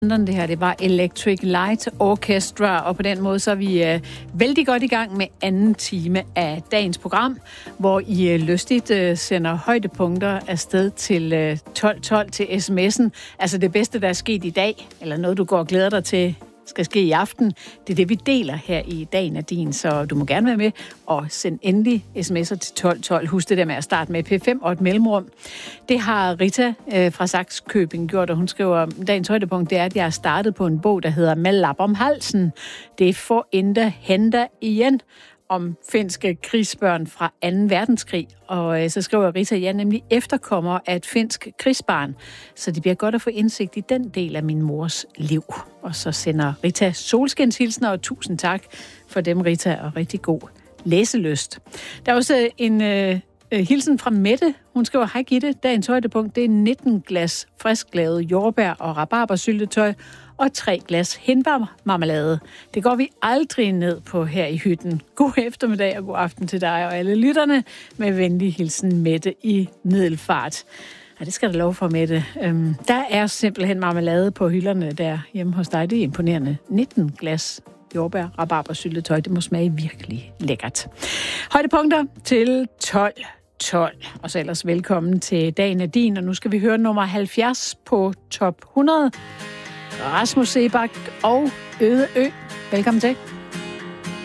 Det her, det var Electric Light Orchestra, og på den måde så er vi vældig godt i gang med anden time af dagens program, hvor I lystigt sender højdepunkter afsted til 1212 til sms'en. Altså det bedste, der er sket i dag, eller noget, du går og glæder dig til, skal ske i aften. Det er det, vi deler her i Dagen er din, så du må gerne være med og send endelig sms'er til 1212. Husk det der med at starte med P5 og et mellemrum. Det har Rita fra Sakskøbing gjort, og hun skriver, dagens højdepunkt, det er, at jeg har startet på en bog, der hedder Med lap om halsen. Det er for endda henter igen om finske krigsbørn fra 2. verdenskrig. Og så skriver Rita, jeg nemlig efterkommer af et finsk krigsbarn, så det bliver godt at få indsigt i den del af min mors liv. Og så sender Rita solskinshilsner, og tusind tak for dem, Rita, og rigtig god læselyst. Der er også en hilsen fra Mette. Hun skriver, hej Gitte, dagens højdepunkt, det er 19 glas frisklavet jordbær og rabarbersyltetøj, og 3 glas hindbærmarmelade. Det går vi aldrig ned på her i hytten. God eftermiddag og god aften til dig og alle lytterne. Med venlig hilsen Mette i Middelfart. Ja, det skal der lov for, Mette. Der er simpelthen marmelade på hylderne der hjemme hos dig. Det er imponerende. 19 glas jordbær, rabarbersyltetøj. Det må smage virkelig lækkert. Højdepunkter til 12. Og så ellers velkommen til Dagen er din. Og nu skal vi høre nummer 70 på top 100. Rasmus Sebak og Øde Ø. Velkommen til.